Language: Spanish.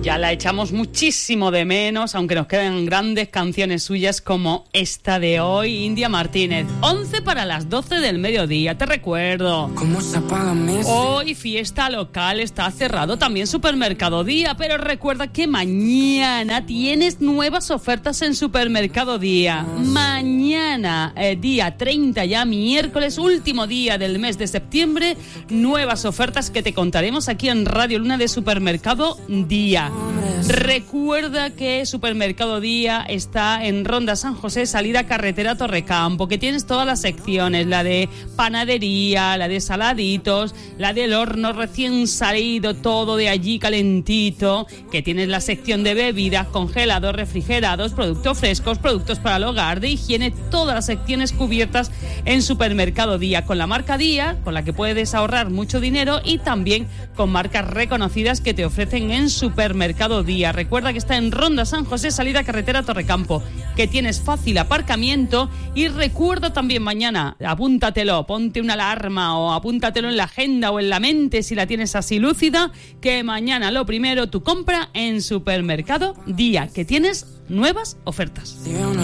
Ya la echamos muchísimo de menos, aunque nos quedan grandes canciones suyas como esta de hoy, India Martínez. 11 para las 12 del mediodía, te recuerdo. ¿Cómo se apagan meses? Hoy fiesta local, está cerrado también Supermercado Día, pero recuerda que mañana tienes nuevas ofertas en Supermercado Día. Mañana, día 30 ya, miércoles, último día del mes de septiembre, nuevas ofertas que te contaremos aquí en Radio Luna de Supermercado Día. Recuerda que Supermercado Día está en Ronda San José, salida carretera Torrecampo, que tienes todas las secciones, la de panadería, la de saladitos, la del horno recién salido, todo de allí calentito, que tienes la sección de bebidas, congelados, refrigerados, productos frescos, productos para el hogar, de higiene, todas las secciones cubiertas en Supermercado Día, con la marca Día, con la que puedes ahorrar mucho dinero, y también con marcas reconocidas que te ofrecen en Supermercado Día. Recuerda que está en Ronda San José, salida carretera Torrecampo, que tienes fácil aparcamiento. Y recuerda también mañana, apúntatelo, ponte una alarma o apúntatelo en la agenda o en la mente si la tienes así lúcida, que mañana lo primero, tu compra en Supermercado Día, que tienes nuevas ofertas. Si veo